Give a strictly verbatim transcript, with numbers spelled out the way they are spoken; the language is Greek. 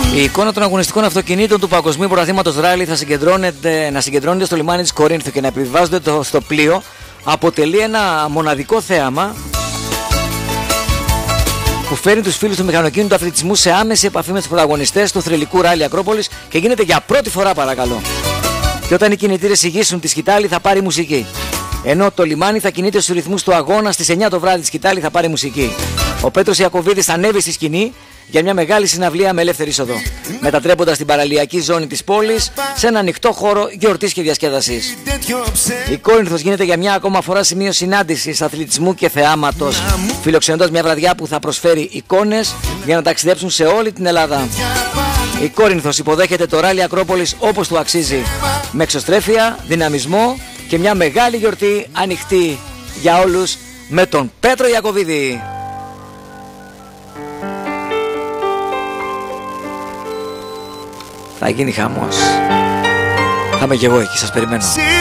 Η εικόνα των αγωνιστικών αυτοκινήτων του Παγκοσμίου Πρωταθλήματος Ράλι θα συγκεντρώνεται, να συγκεντρώνεται στο λιμάνι της Κορίνθου και να επιβιβάζονται το, στο πλοίο αποτελεί ένα μοναδικό θέαμα που φέρνει τους φίλους του μηχανοκίνητου αθλητισμού σε άμεση επαφή με τους πρωταγωνιστές του θρυλικού Ράλι Ακρόπολης και γίνεται για πρώτη φορά, παρακαλώ. Και όταν οι κινητήρες ηγήσουν τη σκητάλη θα πάρει μουσική. Ενώ το λιμάνι θα κινείται στους ρυθμούς του αγώνα, στις εννιά το βράδυ τη σκητάλη θα πάρει μουσική. Ο Πέτρος Ιακωβίδης θα ανέβει στη σκηνή για μια μεγάλη συναυλία με ελεύθερη είσοδο, μετατρέποντας την παραλιακή ζώνη της πόλης σε ένα ανοιχτό χώρο γιορτής και διασκέδασης. Η Κόρινθος γίνεται για μια ακόμα φορά σημείο συνάντησης αθλητισμού και θεάματος, φιλοξενώντας μια βραδιά που θα προσφέρει εικόνες για να ταξιδέψουν σε όλη την Ελλάδα. Η Κόρινθος υποδέχεται το Ράλι Ακρόπολης όπως του αξίζει, με εξωστρέφεια, δυναμισμό και μια μεγάλη γιορτή ανοιχτή για όλους με τον Πέτρο Ιακωβίδη. Θα γίνει χαμός. Θα είμαι και εγώ εκεί, σας περιμένω.